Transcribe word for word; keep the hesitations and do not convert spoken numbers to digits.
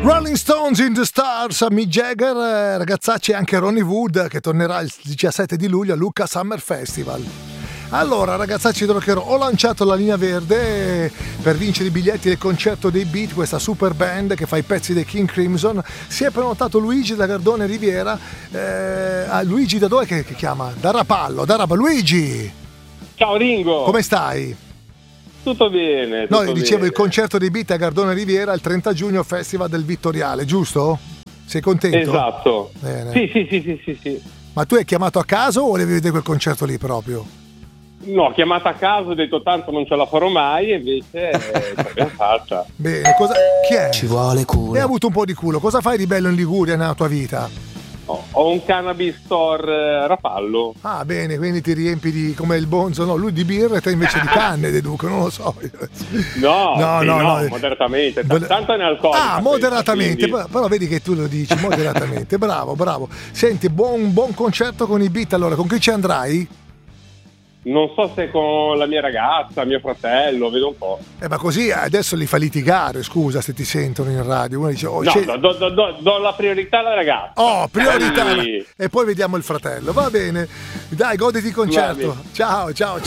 Rolling Stones in the Stars, Mick Jagger, eh, ragazzacci, e anche Ronnie Wood che tornerà il diciassette di luglio a Lucca Summer Festival. Allora ragazzacci del rockero, ho lanciato la linea verde per vincere i biglietti del concerto dei Beat, questa super band che fa i pezzi dei King Crimson. Si è prenotato Luigi da Gardone Riviera, eh, ah, Luigi da dove che, che chiama? Da Rapallo, da Rapallo. Luigi! Ciao Ringo! Come stai? Tutto bene. Tutto no, dicevo bene. Il concerto dei Beat a Gardone Riviera il trenta giugno, Festival del Vittoriale, giusto? Sei contento? Esatto. Bene. Sì, sì, sì, sì, sì, sì. Ma tu hai chiamato a caso o volevi vedere quel concerto lì proprio? No, ho chiamato a caso, ho detto tanto non ce la farò mai, e invece eh, l'abbiamo fatta. Bene, cosa... chi è? Ci vuole culo. Hai avuto un po' di culo. Cosa fai di bello in Liguria nella tua vita? Ho, ho un cannabis store eh, Rapallo. Ah, bene, quindi ti riempi di come il Bonzo, no? Lui di birra e te invece di canne, deduco, non lo so. No, no, sì, no, no, no, moderatamente. Mod- Tanto ne alcolica. Ah, moderatamente, quindi... però, però vedi che tu lo dici, moderatamente. Bravo, bravo. Senti, buon, buon concerto con i Beat. Allora, con chi ci andrai? Non so se con la mia ragazza, mio fratello, vedo un po'. Eh, ma così adesso li fa litigare, scusa, se ti sentono in radio. Uno dice, oh, No, c'è... do, do, do, do la priorità alla ragazza. Oh, priorità! Sì. E poi vediamo il fratello. Va bene. Dai, goditi il concerto. Ciao, ciao.